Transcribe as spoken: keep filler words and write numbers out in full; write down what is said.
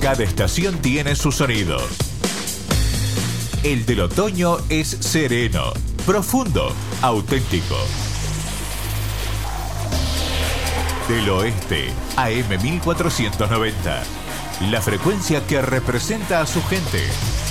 Cada estación tiene su sonido. El del otoño es sereno, profundo, auténtico. Del oeste, A M mil cuatrocientos noventa. La frecuencia que representa a su gente.